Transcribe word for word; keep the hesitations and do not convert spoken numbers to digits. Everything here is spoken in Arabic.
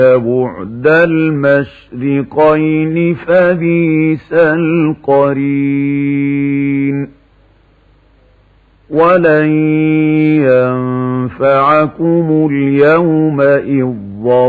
بعد المشرقين فبئس القرين ولن ينفعكم اليوم إذ